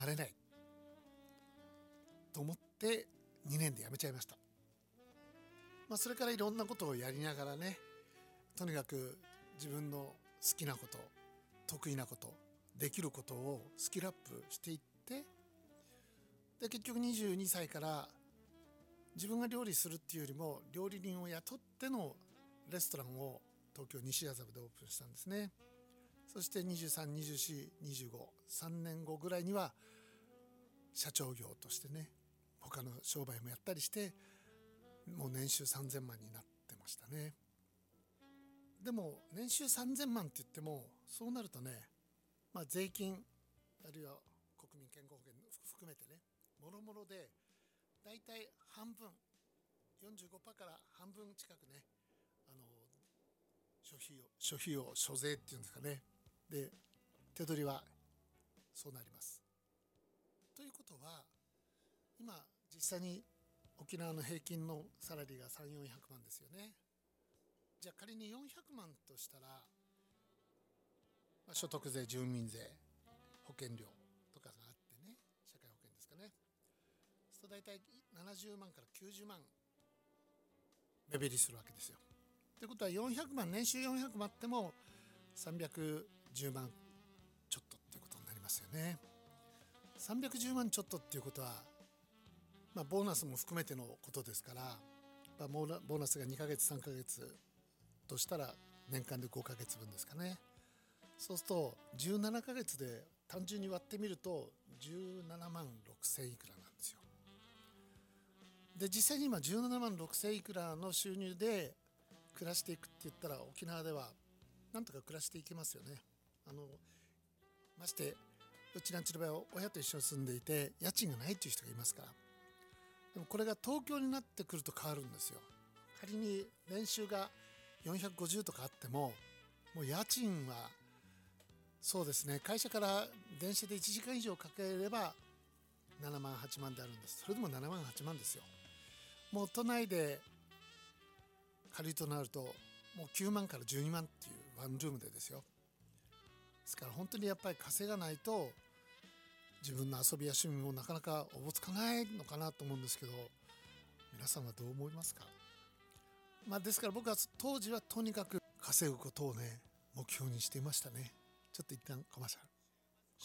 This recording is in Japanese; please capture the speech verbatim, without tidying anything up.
なれないと思ってにねんで辞めちゃいました。まあ、それからいろんなことをやりながらね、とにかく自分の好きなこと、得意なこと、できることをスキルアップしていって、で結局にじゅうにさいから自分が料理するっていうよりも料理人を雇ってのレストランを東京西麻布でオープンしたんですね。そしてにじゅうさん、にじゅうよん、にじゅうご、さんねんごぐらいには社長業としてね、他の商売もやったりして、もう年収さんぜんまんになってましたね。でも年収さんぜんまんって言っても、そうなるとね、まあ、税金あるいは国民健康保険含めてね、もろもろでだいたい半分 よんじゅうごパーセント から半分近くね、あの諸費用諸費用諸税っていうんですかね、で手取りはそうなります。ということは今実際に沖縄の平均のサラリーがさんびゃく、よんひゃくまんですよね。じゃあ仮によんひゃくまんとしたら、まあ、所得税、住民税、保険料とかがあってね、社会保険ですかね、そうだいたいななじゅうまんからきゅうじゅうまん目減りするわけですよ。ということはよんひゃくまん、年収よんひゃくまんあってもさんびゃくじゅうまんちょっとっていうことになりますよね。さんびゃくじゅうまんちょっとっていうことは、まあ、ボーナスも含めてのことですから、まあ、ボーナスがにかげつさんかげつとしたら年間でごかげつぶんですかね。そうするとじゅうななかげつで単純に割ってみるとじゅうななまんろくせんいくらなんですよ。で実際に今じゅうななまんろくせんいくらの収入で暮らしていくって言ったら、沖縄ではなんとか暮らしていけますよね。あのましてうちなんちの場合は親と一緒に住んでいて家賃がないっていう人がいますから。でもこれが東京になってくると変わるんですよ。仮に年収がよんひゃくごじゅうとかあっても、もう家賃はそうですね、会社から電車でいちじかん以上かければななまんはちまんであるんです。それでもななまんはちまんですよ。もう都内で借りるとなるともうきゅうまんからじゅうにまんっていうワンルームでですよ。ですから本当にやっぱり稼がないと自分の遊びや趣味もなかなかおぼつかないのかなと思うんですけど、皆さんはどう思いますか？まあ、ですから僕は当時はとにかく稼ぐことをね目標にしていましたね。ちょっと一旦コマーシャル。